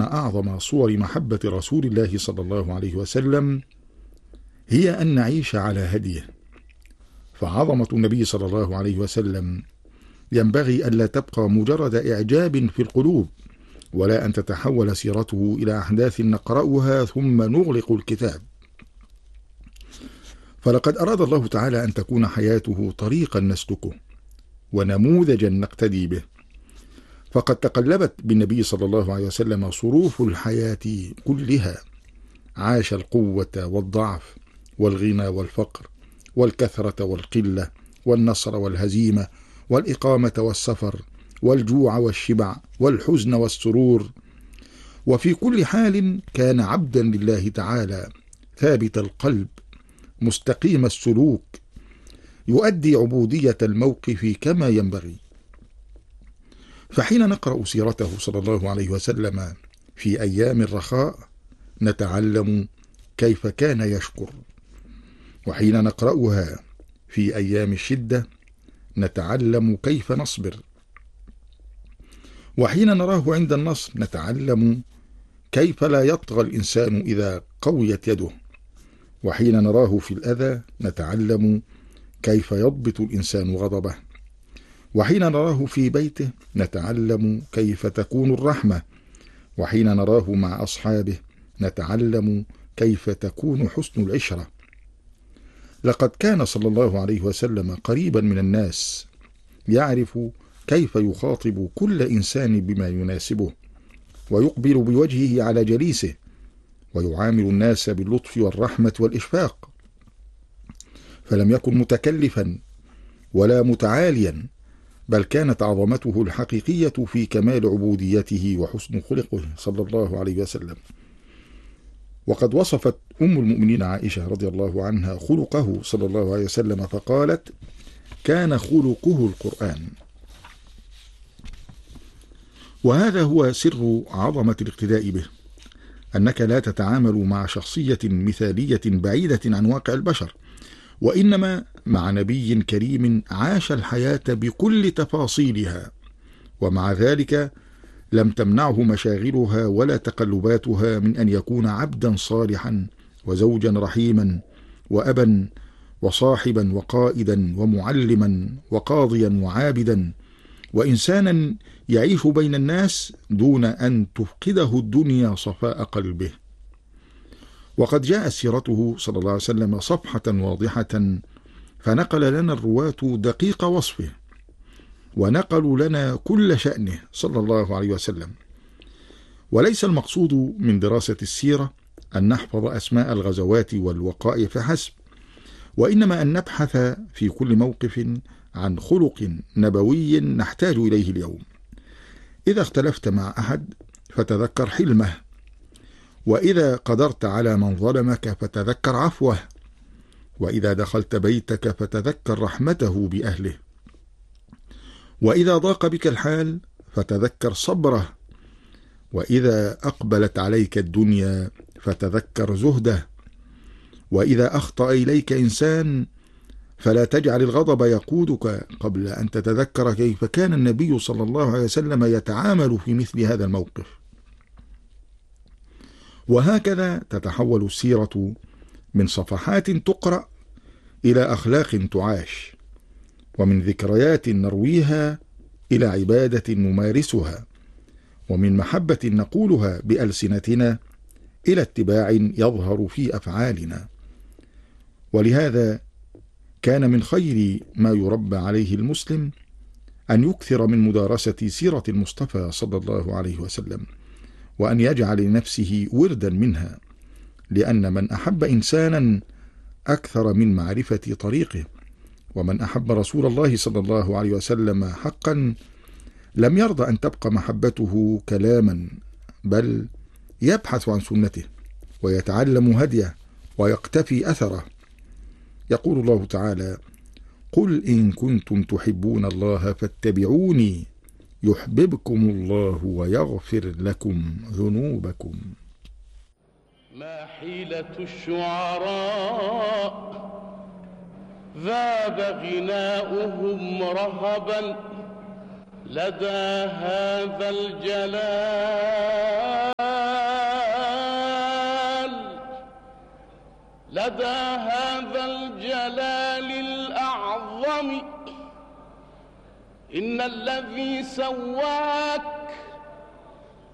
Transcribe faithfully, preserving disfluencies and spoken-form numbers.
أعظم صور محبة رسول الله صلى الله عليه وسلم هي أن نعيش على هديه، فعظمة النبي صلى الله عليه وسلم ينبغي ألا تبقى مجرد إعجاب في القلوب، ولا أن تتحول سيرته إلى أحداث نقرأها ثم نغلق الكتاب. فلقد أراد الله تعالى أن تكون حياته طريقا نسلكه ونموذجا نقتدي به، فقد تقلبت بالنبي صلى الله عليه وسلم صروف الحياة كلها، عاش القوة والضعف والغنى والفقر والكثرة والقلة والنصر والهزيمة والإقامة والسفر والجوع والشبع والحزن والسرور، وفي كل حال كان عبدا لله تعالى ثابت القلب مستقيم السلوك، يؤدي عبودية الموقف كما ينبغي. فحين نقرأ سيرته صلى الله عليه وسلم في أيام الرخاء نتعلم كيف كان يشكر، وحين نقرأها في أيام الشدة نتعلم كيف نصبر، وحين نراه عند النصر نتعلم كيف لا يطغى الإنسان إذا قويت يده، وحين نراه في الأذى نتعلم كيف يضبط الإنسان غضبه، وحين نراه في بيته نتعلم كيف تكون الرحمة، وحين نراه مع أصحابه نتعلم كيف تكون حسن العشرة. لقد كان صلى الله عليه وسلم قريبا من الناس، يعرف كيف يخاطب كل إنسان بما يناسبه، ويقبل بوجهه على جليسه، ويعامل الناس باللطف والرحمة والإشفاق، فلم يكن متكلفا ولا متعاليا، بل كانت عظمته الحقيقية في كمال عبوديته وحسن خلقه صلى الله عليه وسلم. وقد وصفت أم المؤمنين عائشة رضي الله عنها خلقه صلى الله عليه وسلم فقالت: كان خلقه القرآن. وهذا هو سر عظمة الاقتداء به، أنك لا تتعامل مع شخصية مثالية بعيدة عن واقع البشر، وإنما مع نبي كريم عاش الحياة بكل تفاصيلها، ومع ذلك لم تمنعه مشاغلها ولا تقلباتها من أن يكون عبدا صالحا وزوجا رحيما وأبا وصاحبا وقائدا ومعلما وقاضيا وعابدا وإنسانا يعيش بين الناس دون أن تفقده الدنيا صفاء قلبه. وقد جاءت سيرته صلى الله عليه وسلم صفحة واضحة، فنقل لنا الرواة دقيق وصفه، ونقلوا لنا كل شأنه صلى الله عليه وسلم. وليس المقصود من دراسة السيرة أن نحفظ أسماء الغزوات والوقائع فحسب، وإنما أن نبحث في كل موقف عن خلق نبوي نحتاج إليه اليوم. إذا اختلفت مع أحد فتذكر حلمه، وإذا قدرت على من ظلمك فتذكر عفوه، وإذا دخلت بيتك فتذكر رحمته بأهله، وإذا ضاق بك الحال فتذكر صبره، وإذا أقبلت عليك الدنيا فتذكر زهده، وإذا أخطأ إليك إنسان فلا تجعل الغضب يقودك قبل أن تتذكر كيف كان النبي صلى الله عليه وسلم يتعامل في مثل هذا الموقف. وهكذا تتحول السيرة من صفحات تقرأ إلى أخلاق تعاش، ومن ذكريات نرويها إلى عبادة نمارسها، ومن محبة نقولها بألسنتنا إلى اتباع يظهر في أفعالنا. ولهذا كان من خير ما يربى عليه المسلم أن يكثر من مدارسة سيرة المصطفى صلى الله عليه وسلم، وأن يجعل لنفسه وردا منها، لأن من أحب إنسانا أكثر من معرفة طريقه، ومن أحب رسول الله صلى الله عليه وسلم حقا لم يرضى أن تبقى محبته كلاما، بل يبحث عن سنته ويتعلم هديه ويقتفي أثره. يقول الله تعالى: قل إن كنتم تحبون الله فاتبعوني يحببكم الله ويغفر لكم ذنوبكم. ما حيلة الشعراء ذاب غناؤهم رهبا لدى هذا الجلال لدى هذا الجلال الأعظم إن الذي سواك